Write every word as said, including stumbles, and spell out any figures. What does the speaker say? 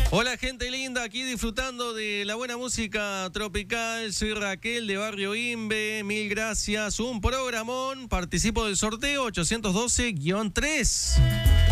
Hola gente linda, aquí disfrutando de la buena música tropical. Soy Raquel de Barrio Imbe, mil gracias. Un programón, participo del sorteo ochocientos doce guión tres.